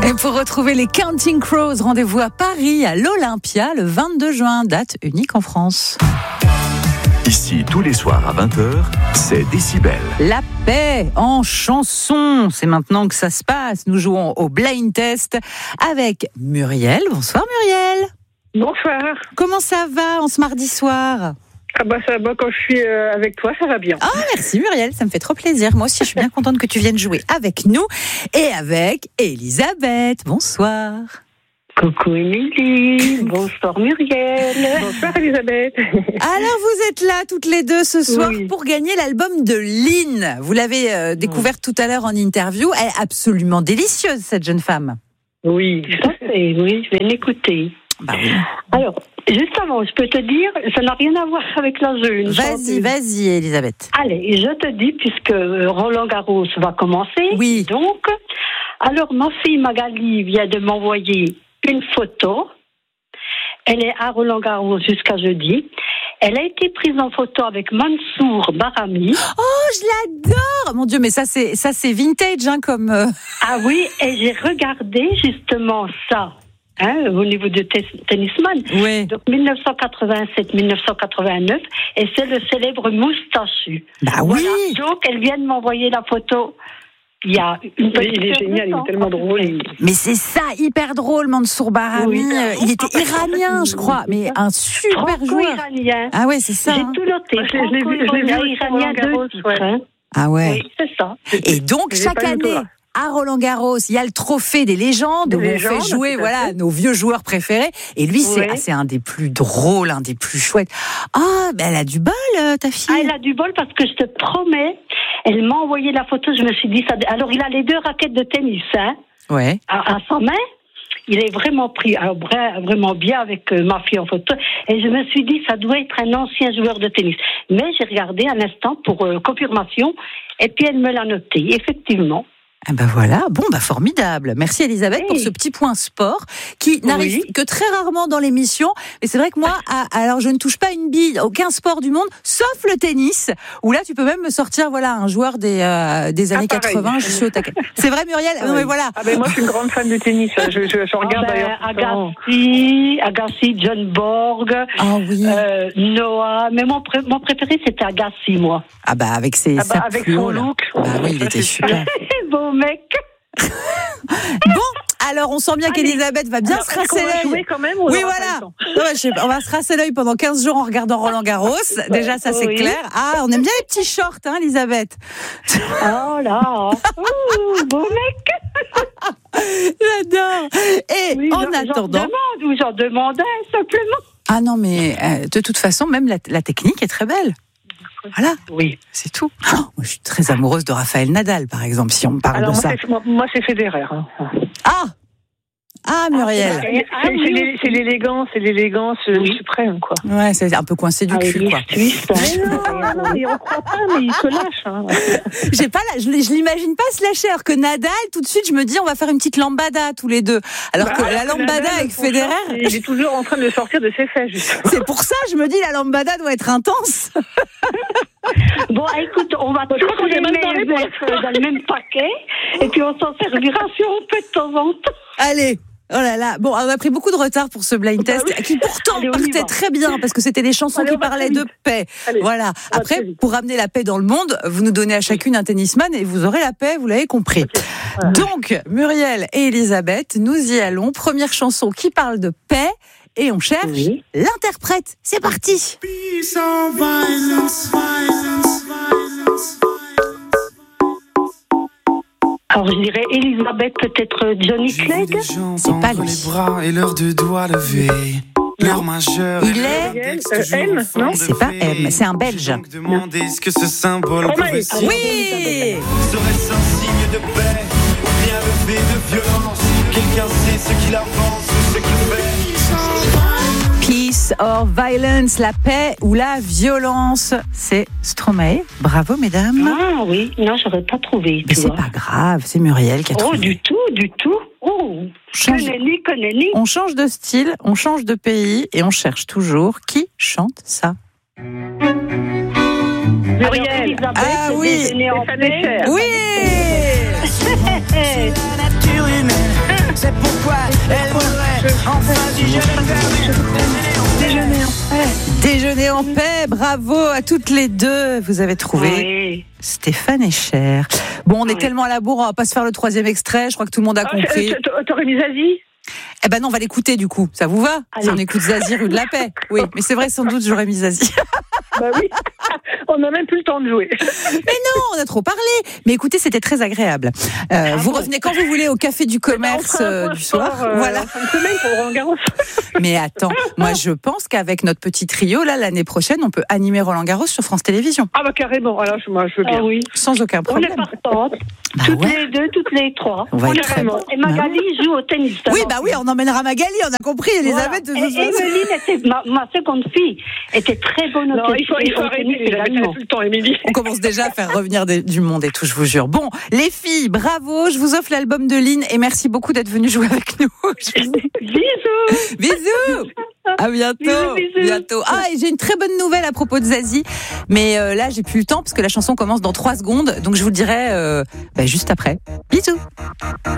Et pour retrouver les Counting Crows, rendez-vous à Paris, à l'Olympia, le 22 juin, date unique en France. Ici, tous les soirs à 20h, c'est Décibel. La paix en chanson, c'est maintenant que ça se passe. Nous jouons au blind test avec Muriel. Bonsoir Muriel. Bonsoir. Comment ça va en ce mardi soir ? Ah bah ça va, quand je suis avec toi, ça va bien. Ah merci Muriel, ça me fait trop plaisir. Moi aussi, je suis bien contente que tu viennes jouer avec nous et avec Elisabeth. Bonsoir. Coucou Émilie, bonsoir Muriel. Bonsoir Elisabeth. Alors vous êtes là toutes les deux ce soir pour gagner l'album de Lynn. Vous l'avez découverte tout à l'heure en interview. Elle est absolument délicieuse cette jeune femme. Oui. Tout à fait, oui, je vais l'écouter. Bah oui. Alors, juste avant, je peux te dire, ça n'a rien à voir avec la jeune. Vas-y Elisabeth. Allez, je te dis, puisque Roland Garros va commencer. Oui. Donc, alors ma fille Magali vient de m'envoyer une photo. Elle est à Roland Garros jusqu'à jeudi. Elle a été prise en photo avec Mansour Bahrami. Oh, je l'adore. Mon Dieu, mais ça c'est vintage hein, comme. Ah oui, et j'ai regardé justement ça. Au niveau de tennisman. Oui. Donc 1987-1989, et c'est le célèbre moustachu. Bah voilà. oui. Donc elle vient de m'envoyer la photo. Il y a une petite. Il est génial, il est tellement drôle. Mais c'est ça, hyper drôle, Mansour Bahrami. Oui. Il était iranien, je crois, mais un super joueur. Franco-iranien. Ah ouais, c'est ça. J'ai hein. tout noté. Je l'ai vu Iranien, deux titres. Hein. Ah ouais. Oui, c'est ça. Et donc J'ai chaque pas eu le année. droit. À Roland-Garros, il y a le trophée des légendes où on fait jouer nos vieux joueurs préférés. Et lui, c'est un des plus drôles, un des plus chouettes. Ah, ben elle a du bol, ta fille. Ah, elle a du bol parce que je te promets, elle m'a envoyé la photo, je me suis dit ça. Alors, il a les deux raquettes de tennis, hein, Ouais. à sa main. Il est vraiment pris, alors, vraiment bien avec ma fille en photo. Et je me suis dit, ça doit être un ancien joueur de tennis. Mais j'ai regardé un instant pour confirmation. Et puis, elle me l'a noté, effectivement. Ah ben voilà, bon bah formidable. Merci Elisabeth pour ce petit point sport qui n'arrive que très rarement dans l'émission. Mais c'est vrai que moi, alors je ne touche pas une bille, aucun sport du monde, sauf le tennis, où là tu peux même me sortir un joueur des années 80, je suis au taquet. C'est vrai Muriel? Non mais voilà. Ah ben moi je suis une grande fan de tennis, je regarde d'ailleurs. Agassi, John Borg, Noah, mais mon préféré c'était Agassi, moi. Ah bah avec sa avec plume, son look. Bah oui, il était super. Beau mec. Bon, alors on sent bien qu'Elisabeth va bien se rincer l'œil. Quand même, oui, voilà. On va se rincer l'œil pendant 15 jours en regardant Roland Garros. Déjà, ça c'est clair. Ah, on aime bien les petits shorts, hein, Elisabeth. Oh là, beau mec. J'adore. Et en attendant, j'en demandais simplement. Ah non, mais de toute façon, même la technique est très belle. Voilà, oui, c'est tout. Oh, moi, je suis très amoureuse de Raphaël Nadal, par exemple, si on me parle de ça. Moi, c'est Federer. Hein. Ah, Muriel. C'est l'élégance suprême, quoi. Ouais, c'est un peu coincé du cul, quoi. Mais non, il ne croit pas, mais il se lâche. Hein. Je l'imagine pas se lâcher, alors que Nadal, tout de suite, je me dis, on va faire une petite lambada tous les deux. Alors que la lambada Nadal, avec Federer. Il est toujours en train de sortir de ses fesses, justement. C'est pour ça, je me dis, la lambada doit être intense. Bon, écoute, on va tous les mettre dans le même paquet, et puis on s'en servira si on peut de temps en temps. Allez. Oh là là, bon, on a pris beaucoup de retard pour ce blind test qui pourtant partait très bien parce que c'était des chansons qui parlaient de paix. Voilà. Après, pour ramener la paix dans le monde, vous nous donnez à chacune un tennisman et vous aurez la paix, vous l'avez compris. Okay. Donc, Muriel et Elisabeth, nous y allons. Première chanson qui parle de paix et on cherche l'interprète. C'est parti. Peace or violence, violence, violence. Alors je dirais Elisabeth, peut-être Johnny Clegg. C'est pas lui. Les bras et l'heure de doigts levés. L'heure majeure. Il est M, non? C'est pas M, c'est un Belge. Demandez ce que ce symbole pouvait signifier. Oui. Serait-ce un signe de paix ou bien le fait de violence? Quelqu'un sait ce qu'il avance ou ce qu'il fait? Peace or violence, la paix ou la violence, c'est Stromae. Bravo, mesdames. Ah oui, non, j'aurais pas trouvé. Mais c'est pas grave, c'est Muriel qui a trouvé. Oh, du tout. Oh, connais-ni. On change de style, on change de pays et on cherche toujours qui chante ça. Muriel. Ah oui. Oui. Oui. déjeuner en paix. Bravo à toutes les deux. Vous avez trouvé Stéphane et Cher. Bon, on est tellement à la bourre, on va pas se faire le 3e extrait. Je crois que tout le monde a compris. T'aurais mis Zazie ? Eh ben non, on va l'écouter du coup. Ça vous va ? Si on écoute Zazie, rue de la Paix. Oui, mais c'est vrai, sans doute, j'aurais mis Zazie. Bah oui, on n'a même plus le temps de jouer. Mais non, on a trop parlé. Mais écoutez, c'était très agréable. Vous revenez quand vous voulez au Café du Commerce du soir. Voilà. Une semaine pour Roland-Garros. Mais attends, moi je pense qu'avec notre petit trio, là, l'année prochaine, on peut animer Roland-Garros sur France Télévisions. Ah bah carrément, alors moi je veux bien. Ah oui. Sans aucun problème. On est partantes. Toutes les deux, toutes les trois. On va être très bon. Et Magali joue au tennis. Oui, bah oui, on emmènera Magali, on a compris, Elisabeth. Voilà. Et Emeline était, ma seconde fille, était très bonne au tennis. Il faut arrêter, j'avais plus le temps, Émilie. On commence déjà à faire revenir du monde et tout, je vous jure. Bon, les filles, bravo, je vous offre l'album de Lynn et merci beaucoup d'être venues jouer avec nous. Bisous. Bisous. À bientôt. Bisous. Bientôt. Ah, et j'ai une très bonne nouvelle à propos de Zazie, mais là j'ai plus le temps parce que la chanson commence dans 3 secondes, donc je vous le dirai juste après. Bisous.